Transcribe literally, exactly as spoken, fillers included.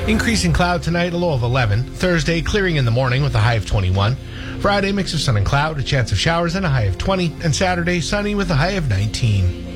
Increasing cloud tonight, a low of eleven. Thursday, clearing in the morning with a high of twenty-one. Friday, mix of sun and cloud, a chance of showers and a high of twenty. And Saturday, sunny with a high of nineteen.